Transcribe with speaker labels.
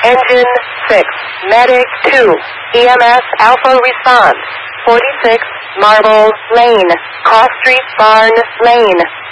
Speaker 1: Engine 6, Medic 2, EMS Alpha response, 46 Marble Lane, Cross Street Barn Lane.